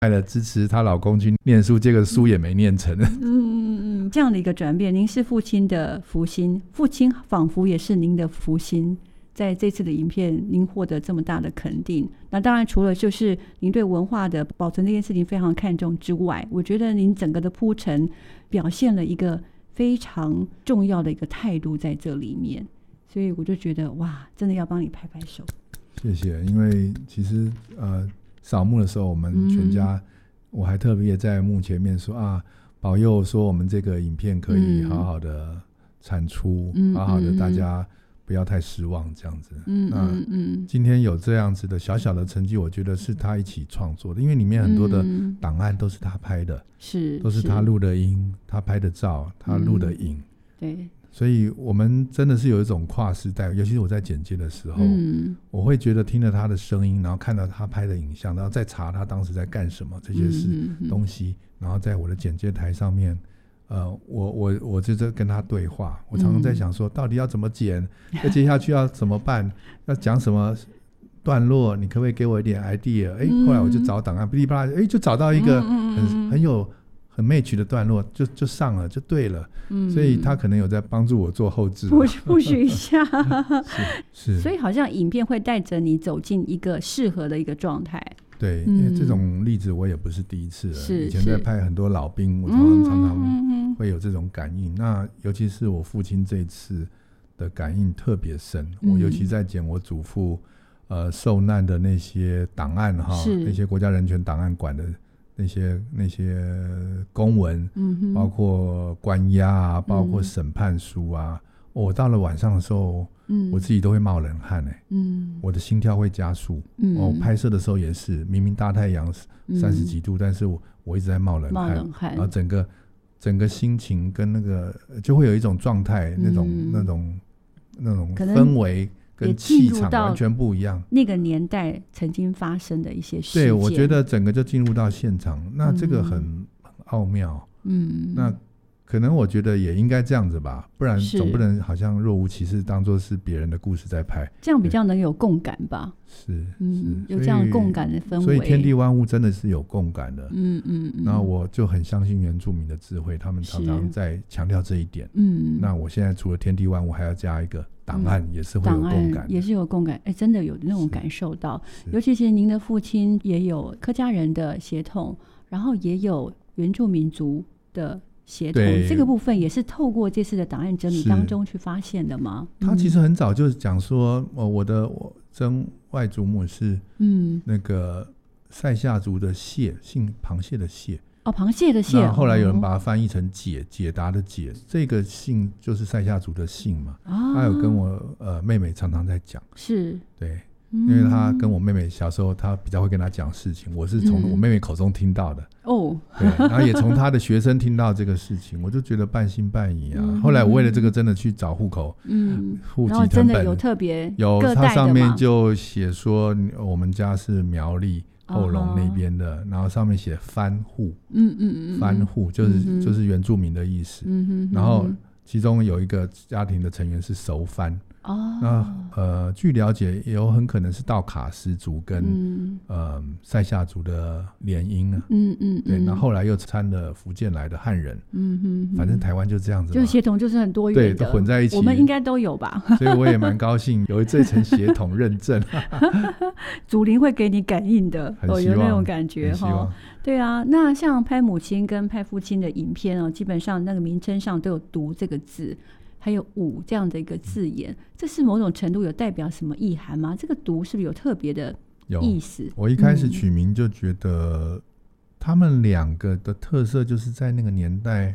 为了支持她老公去念书，结果书也没念成。 这样的一个转变，您是父亲的福星，父亲仿佛也是您的福星。在这次的影片您获得这么大的肯定，那当然除了就是您对文化的保存这件事情非常看重之外，我觉得您整个的铺陈表现了一个非常重要的一个态度在这里面，所以我就觉得哇，真的要帮你拍拍手。 谢谢。因为其实扫墓的时候我们全家，我还特别在墓前面说啊，保佑说我们这个影片可以好好的产出，好好的大家不要太失望这样子。那今天有这样子的小小的成绩，我觉得是他一起创作的，因为里面很多的档案都是他拍的，都是他录的音，他拍的照，他录的影。对，所以我们真的是有一种跨时代，尤其是我在剪接的时候，我会觉得听了他的声音，然后看到他拍的影像，然后再查他当时在干什么这些东西，然后在我的剪接台上面我就在跟他对话。我常常在想说到底要怎么剪，要接下去要怎么办，要讲什么段落，你可不可以给我一点 idea。 后来我就找档案噼里啪啦，就找到一个很 match 的段落，就上了，就对了。所以他可能有在帮助我做后制， 不许一下是。 所以好像影片会带着你走进一个适合的一个状态。 对，因为这种例子我也不是第一次了，以前在拍很多老兵，我常常会有这种感应。那尤其是我父亲这一次的感应特别深，我尤其在剪我祖父受难的那些档案那些国家人权档案馆的那些公文，包括关押啊，包括审判书啊，我到了晚上的时候，我自己都会冒冷汗我的心跳会加速。我拍摄的时候也是，明明大太阳30几度，但是我一直在冒冷汗，然后整个心情跟那个就会有一种状态，那种氛围跟气场完全不一样，那个年代曾经发生的一些事件。 对，我觉得整个就进入到现场，那这个很奥妙。那可能我觉得也应该这样子吧，不然总不能好像若无其事当作是别人的故事在拍， 这样比较能有共感吧。 是有这样共感的氛围， 所以天地万物真的是有共感的。然后我就很相信原住民的智慧，他们常常在强调这一点。那我现在除了天地万物还要加一个档案，也是会有共感， 也是有共感。真的有那种感受到。尤其是您的父亲也有客家人的血统，然后也有原住民族的协同，这个部分也是透过这次的档案整理当中去发现的吗？ 他其实很早就讲说，我曾外祖母是那个塞夏族的蟹，姓螃蟹的蟹。 螃蟹的蟹。 后来有人把它翻译成解答的解，这个姓就是塞夏族的姓嘛。他有跟我妹妹常常在讲。是。对。因为他跟我妹妹小时候，他比较会跟他讲事情，我是从我妹妹口中听到的。对，然后也从他的学生听到这个事情，我就觉得半信半疑啊。后来我为了这个真的去找户口，户籍誊本， 有特别有，它上面就写说我们家是苗栗后龙那边的，然后上面写番户，番户就是原住民的意思。然后其中有一个家庭的成员是熟番。那据了解也有很可能是道卡斯族跟塞夏族的联姻啊。对，那后来又掺了福建来的汉人。反正台湾就这样子嘛， 就血统就是很多元的， 对，都混在一起， 我们应该都有吧。 所以我也蛮高兴有这层血统认证。 祖灵会给你感应的，有那种感觉。对啊，那像拍母亲跟拍父亲的影片基本上那个名称上都有读这个字，还有武这样的一个字眼，这是某种程度有代表什么意涵吗？这个读是不是有特别的意思？ 我一开始取名就觉得他们两个的特色就是在那个年代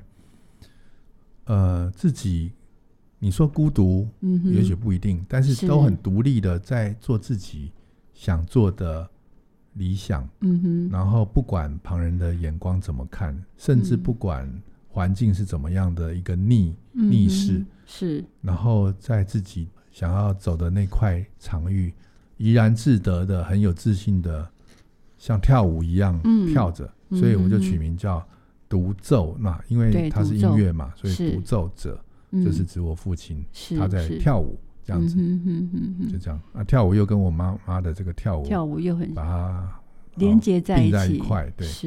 自己你说孤独也许不一定，但是都很独立的在做自己想做的理想。然后不管旁人的眼光怎么看，甚至不管环境是怎么样的一个逆势， 是，然后在自己想要走的那块场域怡然自得的很有自信的像跳舞一样跳着。所以我就取名叫独奏。那因为它是音乐嘛，所以独奏者就是指我父亲，他在跳舞这样子。就这样跳舞又跟我妈妈的这个跳舞又很把它连接在一起， 并在一块，对。 是